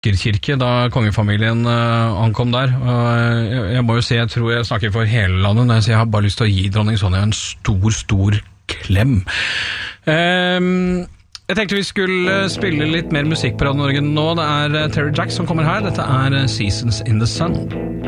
kirke da kongefamilien ankom der. Jeg må jo si, jeg tror jeg snakker for hele landet når jeg sier jeg har bare lyst til å gi dronning Sonja en stor klem. Jeg tenkte vi skulle spille litt mer musikk på Radio Norge nå. Det Terry Jacks som kommer her. Dette Seasons in the Sun.